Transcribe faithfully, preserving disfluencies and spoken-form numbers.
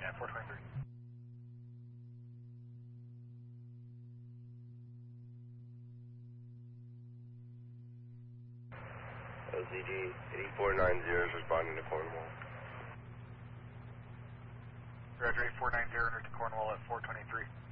at four twenty-three. L Z D eighty-four ninety is responding to Cornwall. Roger, eighty-four ninety to Cornwall at four twenty-three.